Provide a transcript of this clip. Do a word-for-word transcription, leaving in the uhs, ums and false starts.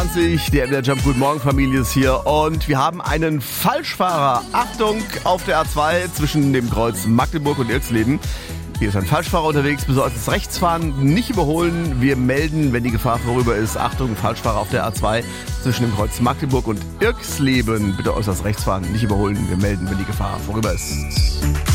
Der M D R Jump Guten Morgen Familie ist hier und wir haben einen Falschfahrer. Achtung, auf der A zwei zwischen dem Kreuz Magdeburg und Irxleben. Hier ist ein Falschfahrer unterwegs, bitte äußerst rechts fahren, nicht überholen. Wir melden, wenn die Gefahr vorüber ist. Achtung, Falschfahrer auf der A zwei zwischen dem Kreuz Magdeburg und Irxleben. Bitte äußerst rechts fahren, nicht überholen. Wir melden, wenn die Gefahr vorüber ist.